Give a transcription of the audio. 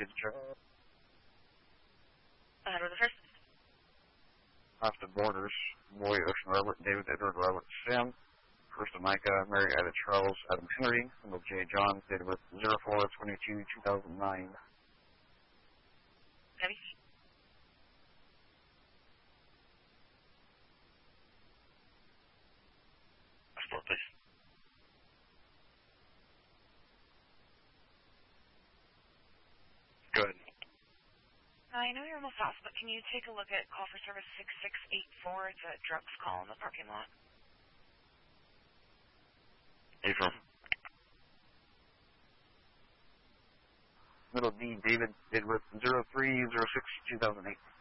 get the check. With the first. Austin Borders, Roy Ocean Robert, David Edward Robert Sim, First of Micah, Mary Ada Charles, Adam Henry, symbol J. John, date of birth 04/22/2009. Debbie? Passport, please. Go ahead. I know you're almost off, but can you take a look at call for service 6684? It's a drugs call in the parking lot. Where you from? Middle D, David, date of birth 03/06/2008.